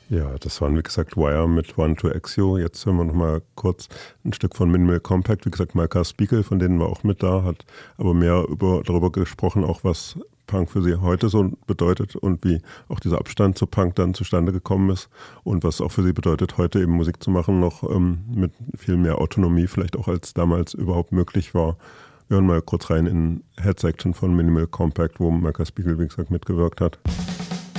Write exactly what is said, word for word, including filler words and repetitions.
Ja, das waren wie gesagt Wire mit One to Axio. Jetzt hören wir noch mal kurz ein Stück von Minimal Compact. Wie gesagt, Malka Spiegel, von denen war auch mit da, hat aber mehr über, darüber gesprochen, auch was Punk für sie heute so bedeutet und wie auch dieser Abstand zu Punk dann zustande gekommen ist und was auch für sie bedeutet, heute eben Musik zu machen, noch ähm, mit viel mehr Autonomie vielleicht auch als damals überhaupt möglich war. Wir hören mal kurz rein in Head Section von Minimal Compact, wo Malka Spiegel, wie gesagt, mitgewirkt hat.